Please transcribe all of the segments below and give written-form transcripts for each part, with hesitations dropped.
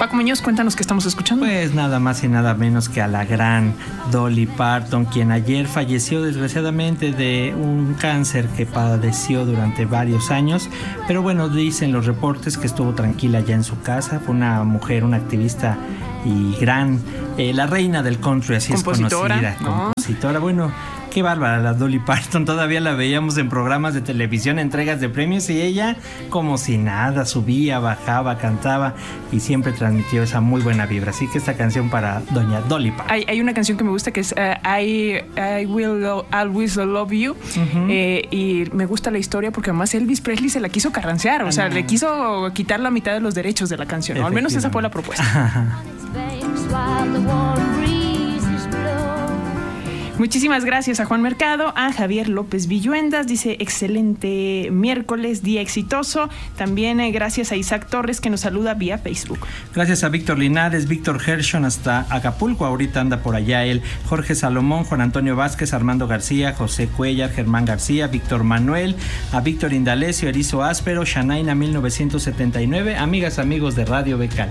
Paco Muñoz, cuéntanos qué estamos escuchando. Pues nada más y nada menos que a la gran Dolly Parton, quien ayer falleció desgraciadamente de un cáncer que padeció durante varios años. Pero bueno, dicen los reportes que estuvo tranquila ya en su casa. Fue una mujer, una activista y gran, la reina del country, así compositora, es conocida. ¿no? Compositora, bueno, qué bárbara la Dolly Parton. Todavía la veíamos en programas de televisión, entregas de premios, y ella como si nada, subía, bajaba, cantaba y siempre transmitió esa muy buena vibra. Así que esta canción para doña Dolly Parton. Hay una canción que me gusta que es I Will Always Love You. Y me gusta la historia porque además Elvis Presley se la quiso carrancear, o sea, le quiso quitar la mitad de los derechos de la canción, ¿no? Al menos esa fue la propuesta. Muchísimas gracias a Juan Mercado, a Javier López Villuendas, dice excelente miércoles, día exitoso. También gracias a Isaac Torres, que nos saluda vía Facebook. Gracias a Víctor Linares, Víctor Hershon hasta Acapulco, ahorita anda por allá él, Jorge Salomón, Juan Antonio Vázquez, Armando García, José Cuellar, Germán García, Víctor Manuel, a Víctor Indalecio, Erizo Áspero, Shanaina 1979, amigas, amigos de Radio Becal.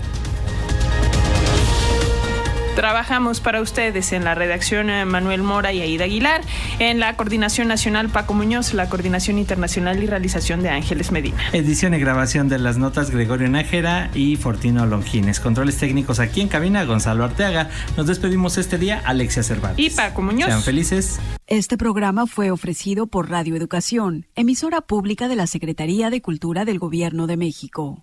Trabajamos para ustedes en la redacción Manuel Mora y Aida Aguilar, en la coordinación nacional Paco Muñoz, la coordinación internacional y realización de Ángeles Medina. Edición y grabación de las notas Gregorio Nájera y Fortino Longines. Controles técnicos aquí en cabina Gonzalo Arteaga. Nos despedimos este día, Alexia Cervantes y Paco Muñoz. Sean felices. Este programa fue ofrecido por Radio Educación, emisora pública de la Secretaría de Cultura del Gobierno de México.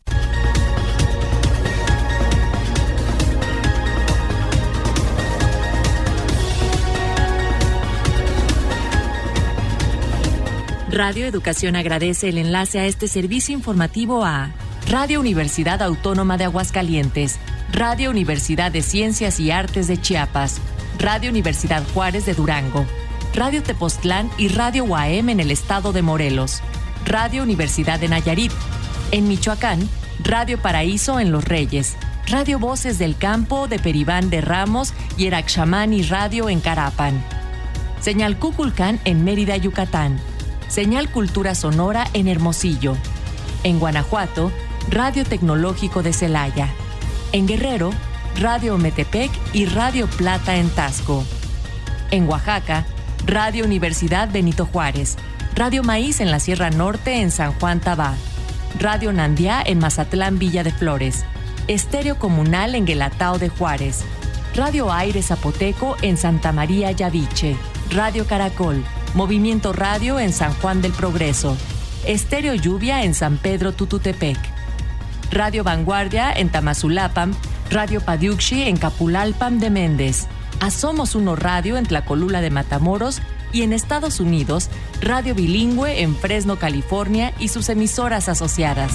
Radio Educación agradece el enlace a este servicio informativo a Radio Universidad Autónoma de Aguascalientes, Radio Universidad de Ciencias y Artes de Chiapas, Radio Universidad Juárez de Durango, Radio Tepoztlán y Radio UAM en el estado de Morelos, Radio Universidad de Nayarit, en Michoacán, Radio Paraíso en Los Reyes, Radio Voces del Campo de Peribán de Ramos y Eraxamani Radio en Carapan, Señal Cuculcán en Mérida, Yucatán, Señal Cultura Sonora en Hermosillo. En Guanajuato, Radio Tecnológico de Celaya. En Guerrero, Radio Metepec y Radio Plata en Tasco. En Oaxaca, Radio Universidad Benito Juárez. Radio Maíz en la Sierra Norte en San Juan Tabá. Radio Nandiá en Mazatlán Villa de Flores. Estéreo Comunal en Guelatao de Juárez. Radio Aire Zapoteco en Santa María Yaviche. Radio Caracol. Movimiento Radio en San Juan del Progreso, Estéreo Lluvia en San Pedro Tututepec, Radio Vanguardia en Tamazulapam, Radio Padiuxi en Capulalpam de Méndez, Asomos Uno Radio en Tlacolula de Matamoros y en Estados Unidos, Radio Bilingüe en Fresno, California y sus emisoras asociadas.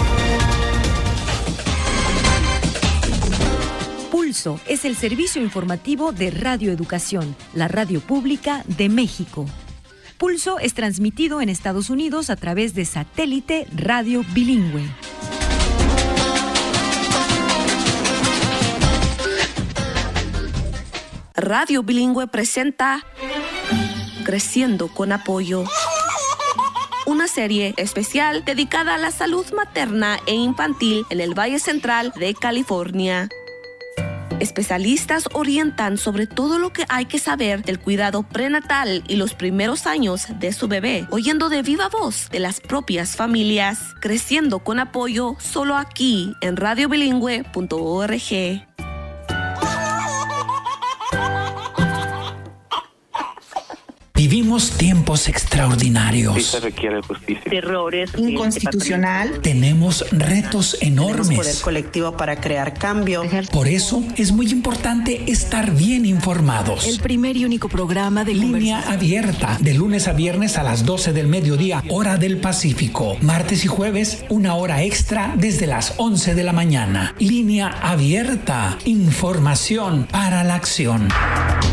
Pulso es el servicio informativo de Radio Educación, la radio pública de México. Pulso es transmitido en Estados Unidos a través de satélite Radio Bilingüe. Radio Bilingüe presenta Creciendo con Apoyo, una serie especial dedicada a la salud materna e infantil en el Valle Central de California. Especialistas orientan sobre todo lo que hay que saber del cuidado prenatal y los primeros años de su bebé, oyendo de viva voz de las propias familias. Creciendo con Apoyo, solo aquí en radiobilingüe.org. Vivimos tiempos extraordinarios. Sí se requiere justicia. Errores. Inconstitucional. Tenemos retos enormes. Tenemos poder colectivo para crear cambio. Por eso es muy importante estar bien informados. El primer y único programa de Línea Abierta, de lunes a viernes a las 12 del mediodía, hora del Pacífico. Martes y jueves, una hora extra desde las 11 de la mañana. Línea Abierta, información para la acción.